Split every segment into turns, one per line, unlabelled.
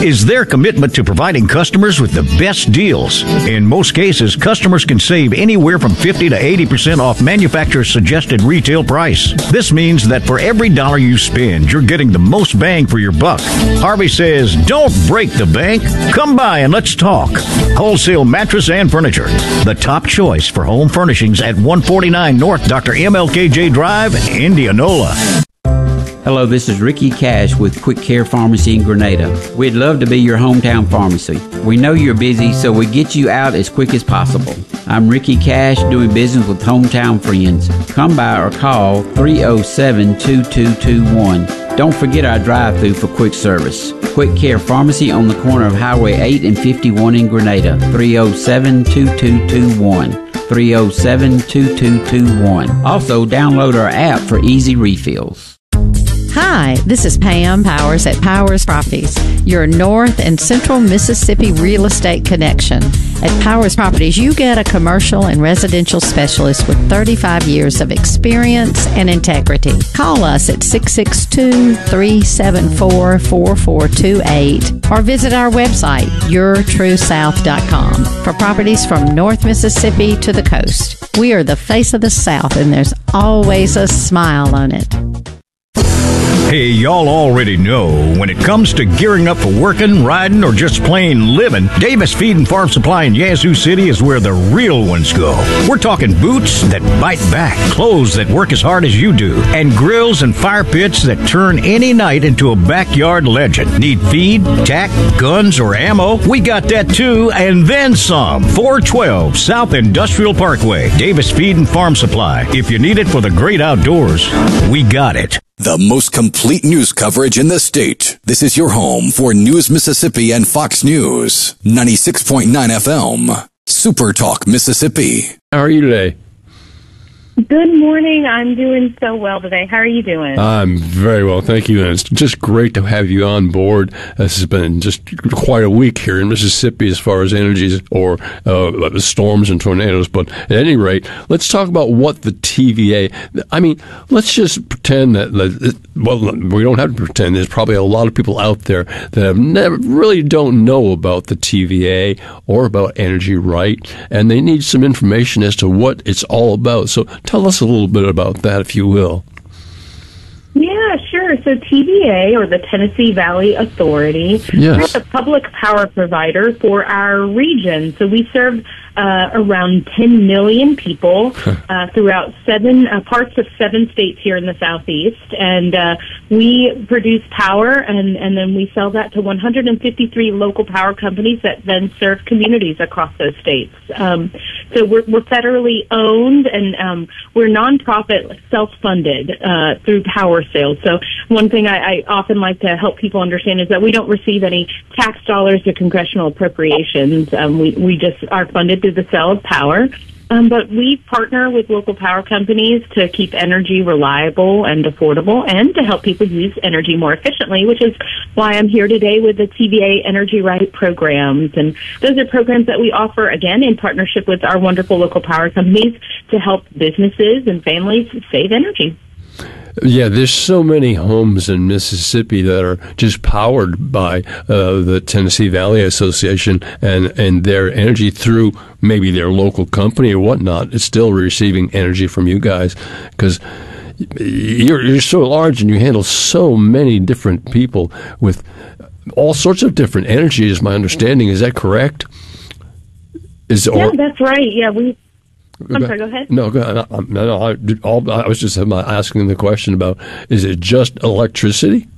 is their commitment to providing customers with the best deals. In most cases, customers can save anywhere from 50 to 80% off manufacturer's suggested retail price. This means that for every dollar you spend, you're getting the most bang for your buck. Harvey says, don't break the bank. Come by and let's talk. Wholesale mattress and furniture. The top choice for home furnishings at 149 North Dr. MLKJ Drive, Indianola.
Hello, this is Ricky Cash with Quick Care Pharmacy in Grenada. We'd love to be your hometown pharmacy. We know you're busy, so we get you out as quick as possible. I'm Ricky Cash, doing business with hometown friends. Come by or call 307-2221. Don't forget our drive-thru for quick service. Quick Care Pharmacy on the corner of Highway 8 and 51 in Grenada. 307-2221. 307-2221. Also, download our app for easy refills.
Hi, this is Pam Powers at Powers Properties, your North and Central Mississippi real estate connection. At Powers Properties, you get a commercial and residential specialist with 35 years of experience and integrity. Call us at 662-374-4428 or visit our website, yourtruesouth.com, for properties from North Mississippi to the coast. We are the face of the South, and there's always a smile on it.
Hey, y'all already know when it comes to gearing up for working, riding, or just plain living, Davis Feed and Farm Supply in Yazoo City is where the real ones go. We're talking boots that bite back, clothes that work as hard as you do, and grills and fire pits that turn any night into a backyard legend. Need feed, tack, guns, or ammo? We got that too, and then some. 412 South Industrial Parkway, Davis Feed and Farm Supply. If you need it for the great outdoors, we got it.
The most complete news coverage in the state. This is your home for News Mississippi and Fox News. 96.9 FM. Super Talk Mississippi.
How are you today?
Good morning. I'm doing so well today. How are you doing?
I'm very well, thank you. And it's just great to have you on board. This has been just quite a week here in Mississippi as far as energies or storms and tornadoes. But at any rate, let's talk about what the TVA, I mean, let's just pretend that, well, we don't have to pretend. There's probably a lot of people out there that really don't know about the TVA or about Energy Right, and they need some information as to what it's all about. So tell us a little bit about that, if you will.
Yeah, sure. So TVA, or the Tennessee Valley Authority, is a public power provider for our region. So we serve around 10 million people throughout parts of 7 states here in the Southeast. And we produce power, and then we sell that to 153 local power companies that then serve communities across those states. So we're federally owned, and we're nonprofit, self-funded through power sales. So one thing I often like to help people understand is that we don't receive any tax dollars or congressional appropriations. We just are funded through the sale of power. But we partner with local power companies to keep energy reliable and affordable, and to help people use energy more efficiently, which is why I'm here today with the TVA Energy Right programs. And those are programs that we offer, again, in partnership with our wonderful local power companies to help businesses and families save energy.
Yeah, there's so many homes in Mississippi that are just powered by the Tennessee Valley Association and their energy through maybe their local company or whatnot. It's still receiving energy from you guys because you're so large and you handle so many different people with all sorts of different energy, is my understanding. Is that correct?
Yeah, that's right. Yeah, I'm sorry, go ahead.
No, go ahead. No, I was just asking the question about, is it just electricity?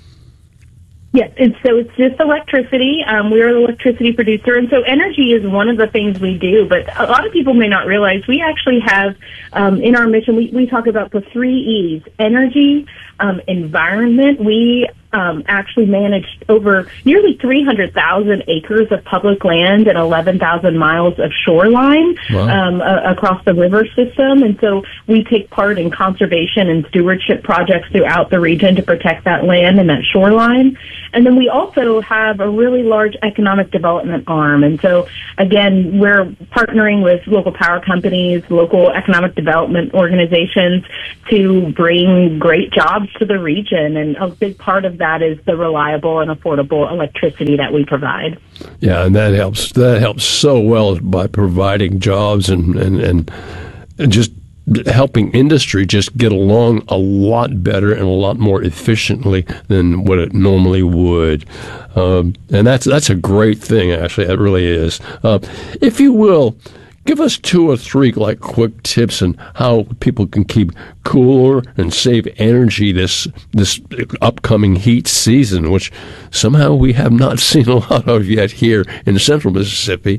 Yes, so it's just electricity. We're an electricity producer, and so energy is one of the things we do. But a lot of people may not realize we actually have, in our mission, we talk about the 3 E's: energy, environment. We actually managed over nearly 300,000 acres of public land and 11,000 miles of shoreline across the river system. And so we take part in conservation and stewardship projects throughout the region to protect that land and that shoreline. And then we also have a really large economic development arm. And so, again, we're partnering with local power companies, local economic development organizations to bring great jobs to the region. And a big part of that that is the reliable and affordable electricity that we provide.
Yeah, and that helps. That helps so well by providing jobs and just helping industry just get along a lot better and a lot more efficiently than what it normally would. And that's a great thing, actually. It really is. If you will, give us 2 or 3 quick tips on how people can keep cooler and save energy this upcoming heat season, which somehow we have not seen a lot of yet here in central Mississippi.